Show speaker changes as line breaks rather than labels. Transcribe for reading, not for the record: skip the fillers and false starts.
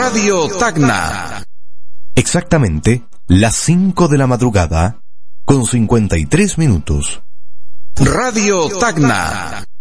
Radio Tacna.
Exactamente las 5 de la madrugada con 53 minutos.
Radio Tacna.